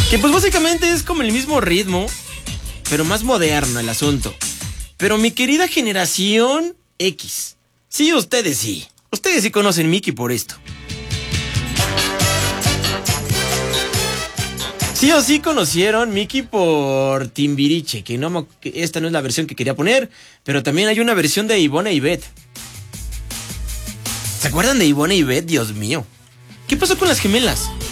Que pues básicamente es como el mismo ritmo, pero más moderno el asunto. Pero mi querida generación X, sí, ustedes sí conocen Mickey por esto. Sí o sí conocieron Mickey por Timbiriche, que esta no es la versión que quería poner, pero también hay una versión de Ivonne y Beth. ¿Se acuerdan de Ivonne y Beth? Dios mío. ¿Qué pasó con las gemelas?